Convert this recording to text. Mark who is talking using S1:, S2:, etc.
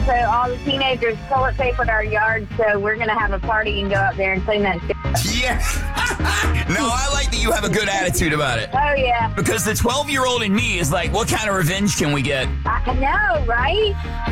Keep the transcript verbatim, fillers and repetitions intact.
S1: put all the teenagers toilet papered our yard, so we're going to have a party and go up there and clean that shit.
S2: Yeah. No, I like that you have a good attitude about it.
S1: Oh, yeah.
S2: Because the twelve-year-old in me is like, what kind of revenge can we get?
S1: I know, right?